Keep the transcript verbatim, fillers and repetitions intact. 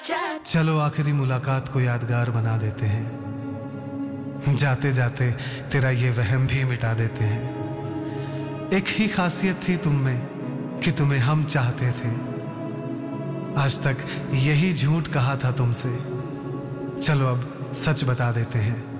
चलो आखिरी मुलाकात को यादगार बना देते हैं, जाते जाते तेरा ये वहम भी मिटा देते हैं। एक ही खासियत थी तुम में कि तुम्हें हम चाहते थे, आज तक यही झूठ कहा था तुमसे, चलो अब सच बता देते हैं।